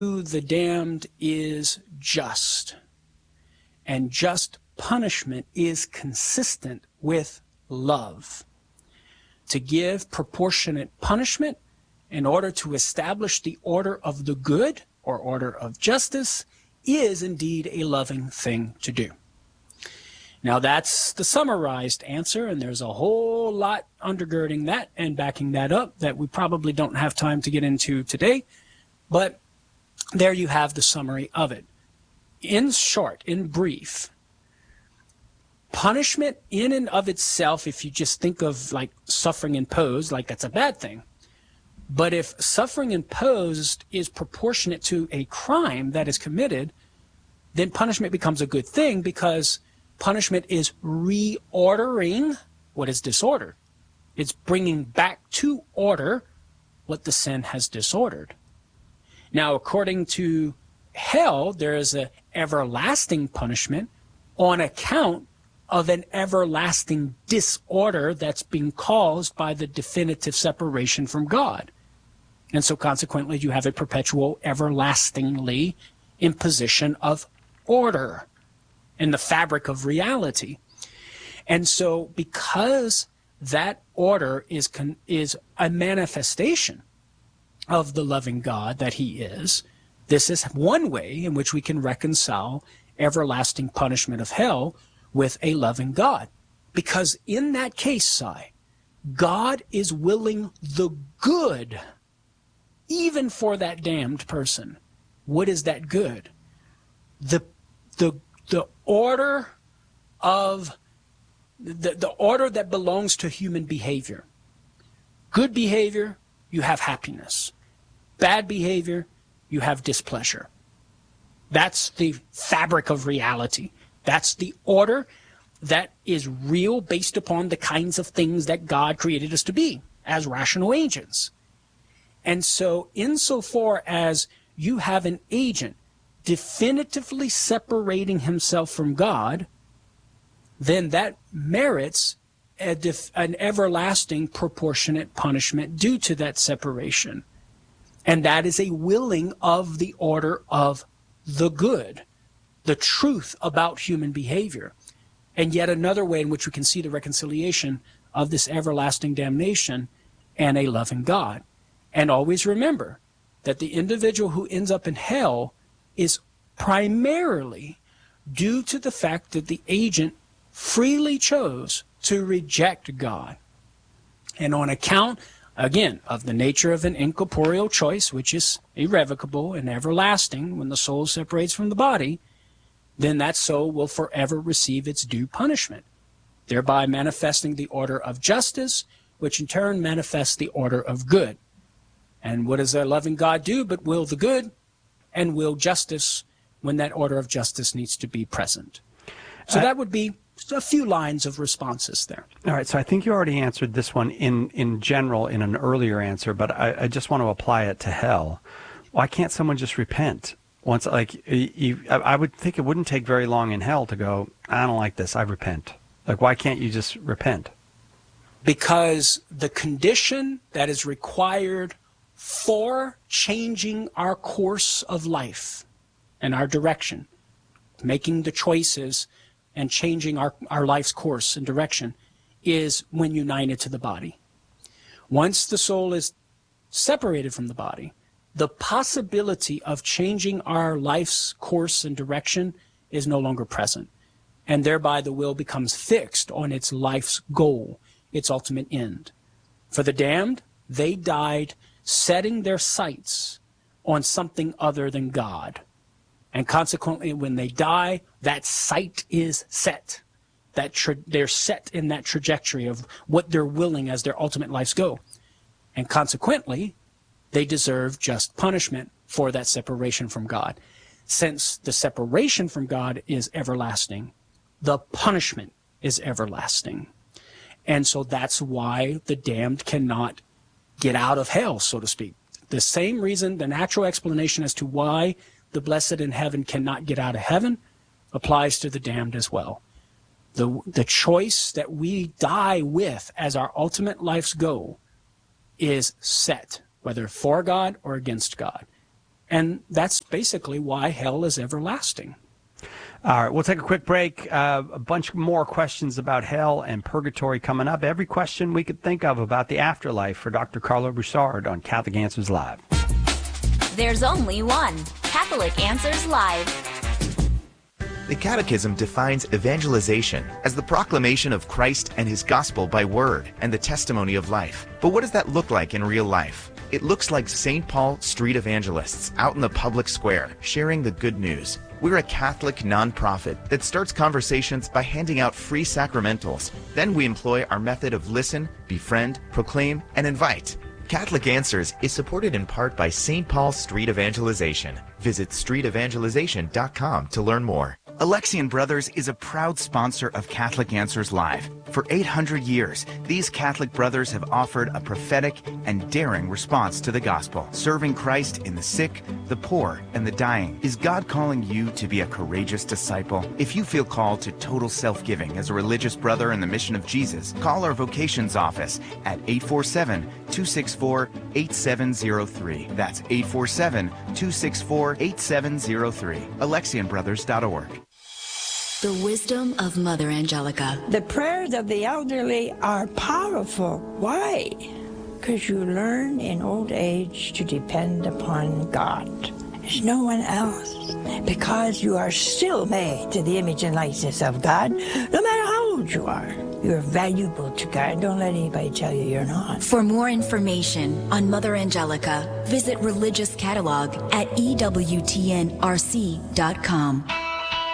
the damned is just, and just punishment is consistent with love. To give proportionate punishment in order to establish the order of the good or order of justice is indeed a loving thing to do. Now that's the summarized answer, and there's a whole lot undergirding that and backing that up that we probably don't have time to get into today, but there you have the summary of it. In short, in brief, punishment in and of itself, if you just think of like suffering imposed, like that's a bad thing. But if suffering imposed is proportionate to a crime that is committed, then punishment becomes a good thing, because punishment is reordering what is disordered. It's bringing back to order what the sin has disordered. Now, according to hell, there is an everlasting punishment on account of an everlasting disorder that's being caused by the definitive separation from God. And so consequently, you have a perpetual, everlastingly imposition of order in the fabric of reality. And so because that order is a manifestation of the loving God that he is, this is one way in which we can reconcile everlasting punishment of hell with a loving God. Because in that case, Si, God is willing the good, even for that damned person. What is that good? The order of the order that belongs to human behavior. Good behavior, you have happiness. Bad behavior, you have displeasure. That's the fabric of reality. That's the order that is real based upon the kinds of things that God created us to be as rational agents. And so insofar as you have an agent definitively separating himself from God, then that merits an everlasting proportionate punishment due to that separation. And that is a willing of the order of the good, the truth about human behavior. And yet another way in which we can see the reconciliation of this everlasting damnation and a loving God. And always remember that the individual who ends up in hell is primarily due to the fact that the agent freely chose to reject God. And on account, again, of the nature of an incorporeal choice, which is irrevocable and everlasting when the soul separates from the body, then that soul will forever receive its due punishment, thereby manifesting the order of justice, which in turn manifests the order of good. And what does a loving God do but will the good and will justice when that order of justice needs to be present? So that would be a few lines of responses there. All right, so I think you already answered this one in general in an earlier answer, but I just want to apply it to hell. Why can't someone just repent? Once, like, I would think it wouldn't take very long in hell to go, I don't like this, I repent. Like, why can't you just repent? Because the condition that is required for changing our course of life and our direction, making the choices and changing our life's course and direction, is when united to the body. Once the soul is separated from the body, the possibility of changing our life's course and direction is no longer present. And thereby the will becomes fixed on its life's goal, its ultimate end. For the damned, they died setting their sights on something other than God. And consequently, when they die, that sight is set. They're set in that trajectory of what they're willing as their ultimate life's goal. And consequently, they deserve just punishment for that separation from God. Since the separation from God is everlasting, the punishment is everlasting. And so that's why the damned cannot get out of hell, so to speak. The same reason, the natural explanation as to why the blessed in heaven cannot get out of heaven applies to the damned as well. The choice that we die with as our ultimate life's goal is set, whether for God or against God. And that's basically why hell is everlasting. All right, we'll take a quick break. A bunch more questions about hell and purgatory coming up. Every question we could think of about the afterlife for Dr. Carlo Broussard on Catholic Answers Live. There's only one Catholic Answers Live. The Catechism defines evangelization as the proclamation of Christ and his gospel by word and the testimony of life. But what does that look like in real life? It looks like St. Paul street evangelists out in the public square sharing the good news. We're a Catholic nonprofit that starts conversations by handing out free sacramentals. Then we employ our method of listen, befriend, proclaim, and invite. Catholic Answers is supported in part by St. Paul Street Evangelization. Visit streetevangelization.com to learn more. Alexian Brothers is a proud sponsor of Catholic Answers Live. For 800 years, these Catholic brothers have offered a prophetic and daring response to the gospel, serving Christ in the sick, the poor, and the dying. Is God calling you to be a courageous disciple? If you feel called to total self-giving as a religious brother in the mission of Jesus, call our vocations office at 847-264-8703. That's 847-264-8703. AlexianBrothers.org. The wisdom of Mother Angelica. The prayers of the elderly are powerful. Why? Because you learn in old age to depend upon God. There's no one else. Because you are still made to the image and likeness of God, no matter how old you are. You're valuable to God. Don't let anybody tell you you're not. For more information on Mother Angelica, visit Religious Catalog at EWTNRC.com.